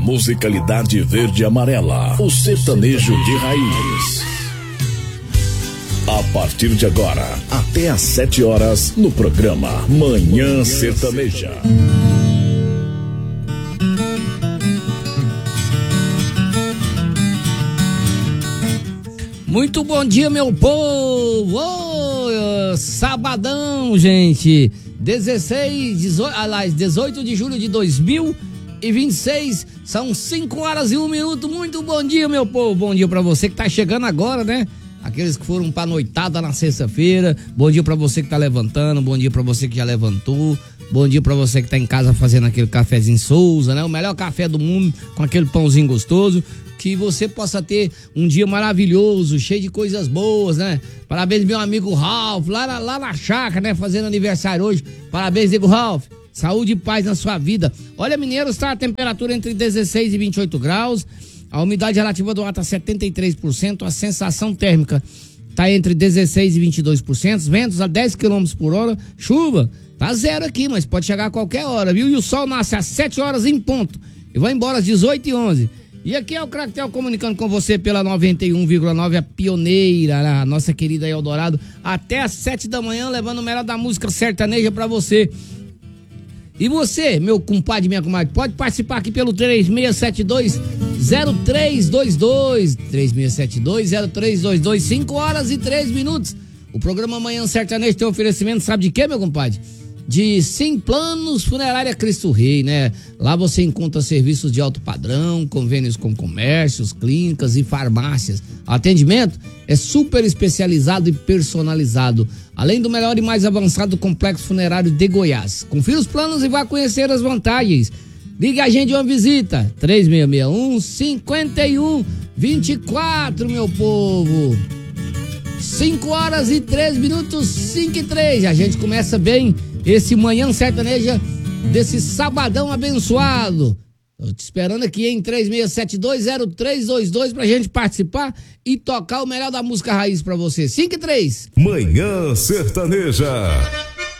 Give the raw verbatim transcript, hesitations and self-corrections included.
musicalidade verde e amarela, o sertanejo de raiz. A partir de agora, até às sete horas, no programa Manhã Sertaneja. Muito bom dia, meu povo! Oh, sabadão, gente! dezesseis, dezoito, aliás, dezoito de julho de dois mil e vinte e seis, são cinco horas e um minuto. Muito bom dia, meu povo! Bom dia pra você que tá chegando agora, né? Aqueles que foram pra noitada na sexta-feira. Bom dia pra você que tá levantando. Bom dia pra você que já levantou. Bom dia pra você que tá em casa fazendo aquele cafezinho Souza, né? O melhor café do mundo, com aquele pãozinho gostoso. Que você possa ter um dia maravilhoso, cheio de coisas boas, né? Parabéns, meu amigo Ralph, lá na, lá na chácara, né? Fazendo aniversário hoje. Parabéns, amigo Ralph. Saúde e paz na sua vida. Olha, Mineiros, tá a temperatura entre dezesseis e vinte e oito graus. A umidade relativa do ar tá setenta e três por cento. A sensação térmica tá entre dezesseis e vinte e dois por cento. Ventos a dez quilômetros por hora. Chuva tá zero aqui, mas pode chegar a qualquer hora, viu? E o sol nasce às sete horas em ponto e vai embora às dezoito e onze. E aqui é o Cractel comunicando com você pela noventa e um vírgula nove, a pioneira, a nossa querida Eldorado, até às sete da manhã, levando o melhor da música sertaneja pra você. E você, meu compadre, minha comadre, pode participar aqui pelo três seis sete dois, zero três dois dois, três seis sete dois, zero três dois dois, cinco horas e três minutos. O programa Manhã Sertanejo tem oferecimento, sabe de quê, meu compadre? De Sim Planos Funerária Cristo Rei, né? Lá você encontra serviços de alto padrão, convênios com comércios, clínicas e farmácias. O atendimento é super especializado e personalizado, além do melhor e mais avançado complexo funerário de Goiás. Confira os planos e vá conhecer as vantagens. Liga a gente uma visita, três seis seis um, cinco um dois quatro, meu povo. cinco horas e três minutos, cinco e três. A gente começa bem esse Manhã Sertaneja desse sabadão abençoado. Tô te esperando aqui em três seis sete dois, zero três dois dois pra gente participar e tocar o melhor da música raiz pra você. cinco e três. Manhã Sertaneja.